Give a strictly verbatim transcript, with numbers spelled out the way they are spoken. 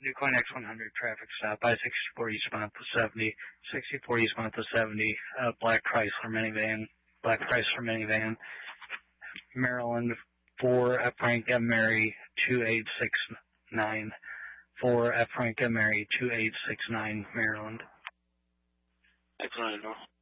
DuQuoin X one hundred traffic stop, I sixty-four eastbound to seventy, sixty-four eastbound to seventy, uh, black Chrysler minivan, black Chrysler minivan, Maryland, four F. Frank M. Mary, two eight six nine, four F. Frank M. Mary, two eight six nine, Maryland. Excellent.